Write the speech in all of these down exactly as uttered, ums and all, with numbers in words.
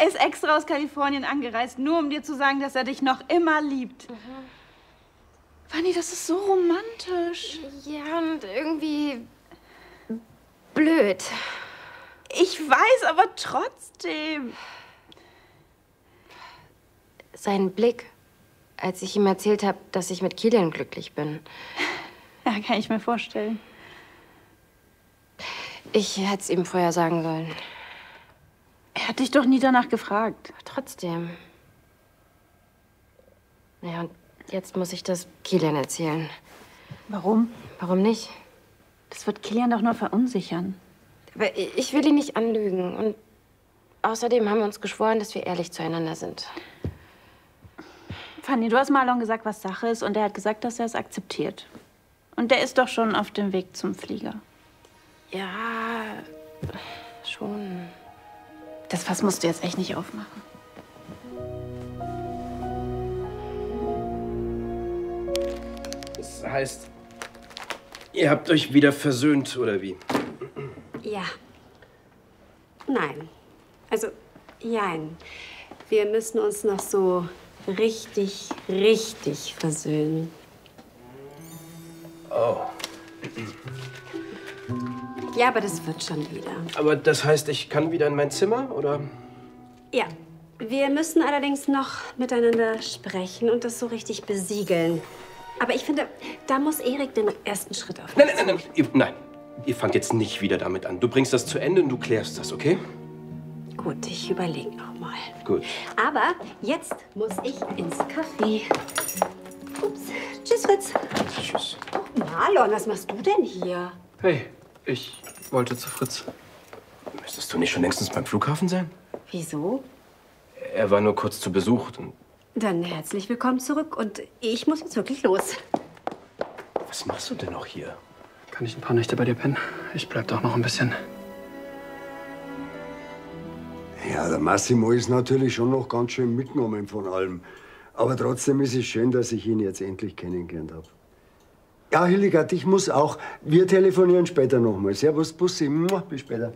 Er ist extra aus Kalifornien angereist, nur um dir zu sagen, dass er dich noch immer liebt. Mhm. Fanny, das ist so romantisch. Ja, und irgendwie blöd. Ich weiß, aber trotzdem. Sein Blick, als ich ihm erzählt habe, dass ich mit Kilian glücklich bin. Ja, kann ich mir vorstellen. Ich hätte es ihm vorher sagen sollen. Er hat dich doch nie danach gefragt. Trotzdem. Ja, und jetzt muss ich das Kilian erzählen. Warum? Warum nicht? Das wird Kilian doch nur verunsichern. Aber ich will ihn nicht anlügen. Und außerdem haben wir uns geschworen, dass wir ehrlich zueinander sind. Fanny, du hast Marlon gesagt, was Sache ist. Und er hat gesagt, dass er es akzeptiert. Und der ist doch schon auf dem Weg zum Flieger. Ja, schon. Das Fass musst du jetzt echt nicht aufmachen. Das heißt, ihr habt euch wieder versöhnt, oder wie? Ja. Nein. Also, jein. Wir müssen uns noch so richtig, richtig versöhnen. Oh. Ja, aber das wird schon wieder. Aber das heißt, ich kann wieder in mein Zimmer, oder? Ja. Wir müssen allerdings noch miteinander sprechen und das so richtig besiegeln. Aber ich finde, da muss Erik den ersten Schritt auf. Nein, nein, nein, nein. Ihr, nein. Ihr fangt jetzt nicht wieder damit an. Du bringst das zu Ende und du klärst das, okay? Gut, ich überlege noch mal. Gut. Aber jetzt muss ich ins Café. Ups. Tschüss, Fritz. Tschüss. Oh, Marlon, was machst du denn hier? Hey, ich wollte zu Fritz. Müsstest du nicht schon längstens beim Flughafen sein? Wieso? Er war nur kurz zu Besuch. Und Dann herzlich willkommen zurück. Und ich muss jetzt wirklich los. was machst du denn noch hier? Kann ich ein paar Nächte bei dir pennen? Ich bleib doch noch ein bisschen. Ja, der Massimo ist natürlich schon noch ganz schön mitgenommen von allem. Aber trotzdem ist es schön, dass ich ihn jetzt endlich kennengelernt habe. Ja, Hildegard, ich muss auch. Wir telefonieren später nochmal. Servus, Bussi. Bis später.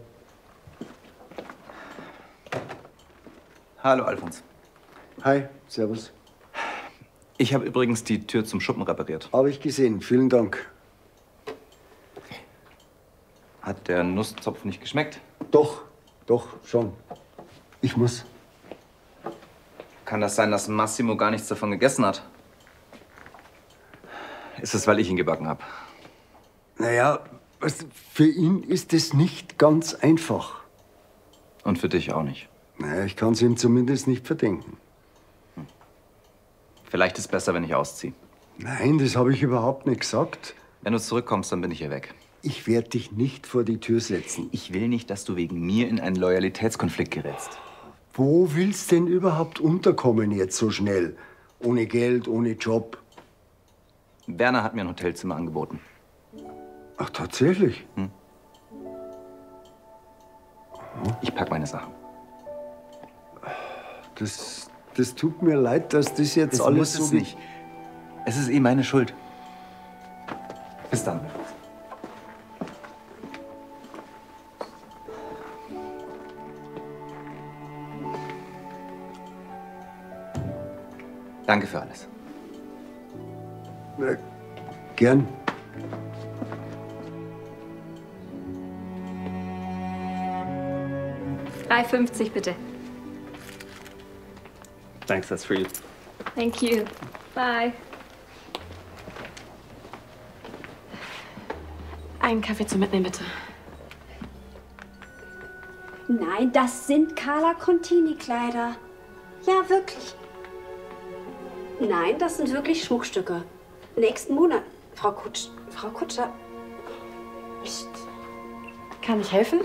Hallo, Alfons. Hi, servus. Ich habe übrigens die Tür zum Schuppen repariert. Habe ich gesehen. Vielen Dank. Hat der Nusszopf nicht geschmeckt? Doch, doch, schon. Ich muss. Kann das sein, dass Massimo gar nichts davon gegessen hat? Ist es, weil ich ihn gebacken habe? Naja, was, für ihn ist es nicht ganz einfach. Und für dich auch nicht? Naja, ich kann es ihm zumindest nicht verdenken. Hm. Vielleicht ist es besser, wenn ich ausziehe. Nein, das habe ich überhaupt nicht gesagt. Wenn du zurückkommst, dann bin ich hier weg. Ich werde dich nicht vor die Tür setzen. Ich will nicht, dass du wegen mir in einen Loyalitätskonflikt gerätst. Wo willst du denn überhaupt unterkommen jetzt so schnell? Ohne Geld, ohne Job? Werner hat mir ein Hotelzimmer angeboten. Ach, tatsächlich? Hm. Ich pack meine Sachen. Das, das tut mir leid, dass das jetzt das alles muss so... Es nicht. Es ist eh meine Schuld. Bis dann. Danke für alles. Na, gern. drei fünfzig bitte. Thanks, that's for you. Thank you. Bye. Einen Kaffee zum Mitnehmen, bitte. Nein, das sind Carla Contini-Kleider. Ja, wirklich. Nein, das sind wirklich Schmuckstücke. Nächsten Monat. Frau Kutsch, Frau Kutscher. Psst. Kann ich helfen?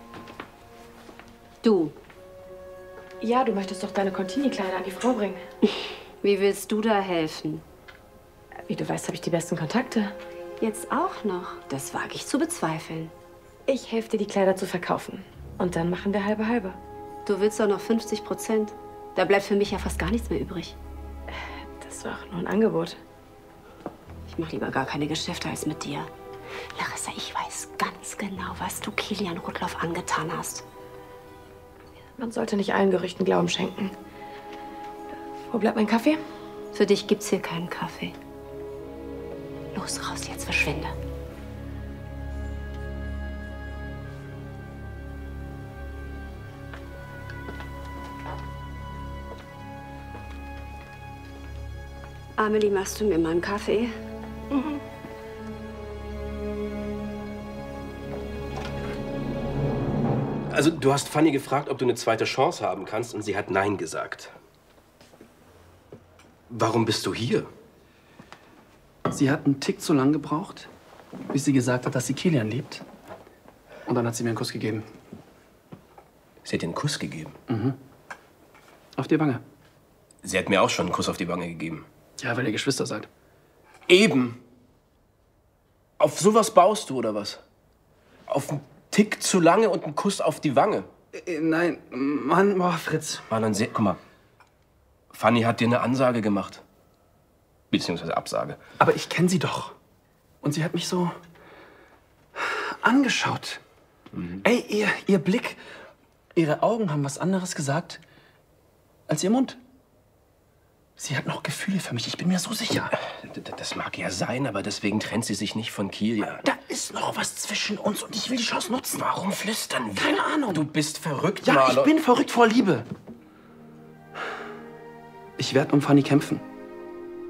Du. Ja, du möchtest doch deine Contini-Kleider an die Frau bringen. Wie willst du da helfen? Wie du weißt, habe ich die besten Kontakte. Jetzt auch noch? Das wage ich zu bezweifeln. Ich helfe dir, die Kleider zu verkaufen. Und dann machen wir halbe halbe. Du willst doch noch fünfzig Prozent. Da bleibt für mich ja fast gar nichts mehr übrig. Das war auch nur ein Angebot. Ich mache lieber gar keine Geschäfte als mit dir. Larissa, ich weiß ganz genau, was du Kilian Rudloff angetan hast. Man sollte nicht allen Gerüchten Glauben schenken. Wo bleibt mein Kaffee? Für dich gibt's hier keinen Kaffee. Los, raus, jetzt verschwinde. Amelie, machst du mir mal einen Kaffee? Mhm. Also, du hast Fanny gefragt, ob du eine zweite Chance haben kannst, und sie hat Nein gesagt. Warum bist du hier? Sie hat einen Tick zu lang gebraucht, bis sie gesagt hat, dass sie Kilian liebt. Und dann hat sie mir einen Kuss gegeben. Sie hat dir einen Kuss gegeben? Mhm. Auf die Wange. Sie hat mir auch schon einen Kuss auf die Wange gegeben. Ja, weil ihr Geschwister seid. Eben. Auf sowas baust du, oder was? Auf einen Tick zu lange und einen Kuss auf die Wange? Äh, nein, Mann, boah, Fritz. Mann, dann seh, guck mal. Fanny hat dir eine Ansage gemacht. Beziehungsweise Absage. Aber ich kenne sie doch. Und sie hat mich so angeschaut. Mhm. Ey, ihr, ihr Blick, ihre Augen haben was anderes gesagt als ihr Mund. Sie hat noch Gefühle für mich, ich bin mir so sicher. Das mag ja sein, aber deswegen trennt sie sich nicht von Kilian. Da ist noch was zwischen uns und ich will die Chance nutzen. Warum flüstern wir? Keine Ahnung. Du bist verrückt, Ja, Marlon. ich bin verrückt vor Liebe. Ich werde um Fanny kämpfen.